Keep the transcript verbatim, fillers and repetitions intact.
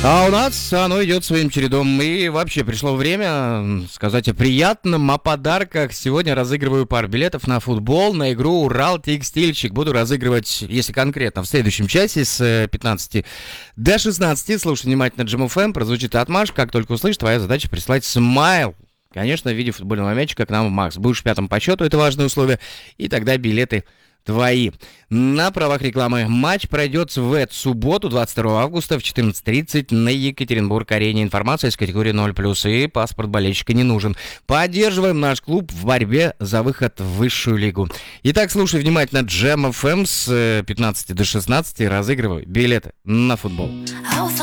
А у нас оно идет своим чередом. И вообще пришло время сказать о приятном, о подарках. Сегодня разыгрываю пару билетов на футбол, на игру «Урал-Текстильщик». Буду разыгрывать, если конкретно, в следующем часе с пятнадцати до шестнадцати. Слушай внимательно Джем эф эм, прозвучит отмашка. Как только услышишь, твоя задача прислать смайл. Конечно, в виде футбольного мячика к нам в Макс. Будешь пятым по счету, это важное условие. И тогда билеты твои. На правах рекламы матч пройдет в эту субботу, двадцать второго августа в четырнадцать тридцать на Екатеринбург-арене. Информация из категории ноль плюс и паспорт болельщика не нужен. Поддерживаем наш клуб в борьбе за выход в высшую лигу. Итак, слушай внимательно Джем эф эм с пятнадцати до шестнадцати. Разыгрываю билеты на футбол.